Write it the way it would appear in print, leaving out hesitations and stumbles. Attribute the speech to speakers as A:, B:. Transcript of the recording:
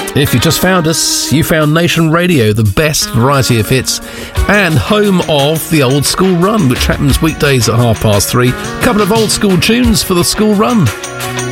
A: If you just found us, you found Nation Radio, the best variety of hits, and home of the Old School Run, which happens weekdays at 3:30. A couple of old school tunes for the school run.